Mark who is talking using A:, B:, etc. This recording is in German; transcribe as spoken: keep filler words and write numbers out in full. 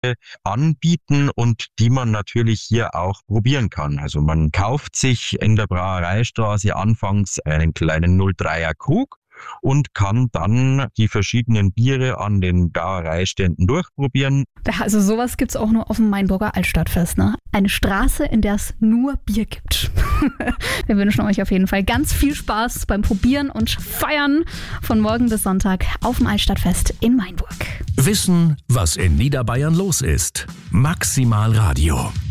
A: anbieten und die man natürlich hier auch probieren kann. Also man kauft sich in der Brauereistraße anfangs einen kleinen null Komma dreier Krug und kann dann die verschiedenen Biere an den Brauereiständen durchprobieren.
B: Also sowas gibt's auch nur auf dem Mainburger Altstadtfest, ne? Eine Straße, in der es nur Bier gibt. Wir wünschen euch auf jeden Fall ganz viel Spaß beim Probieren und Feiern von morgen bis Sonntag auf dem Altstadtfest in Mainburg.
C: Wissen, was in Niederbayern los ist. Maximal Radio.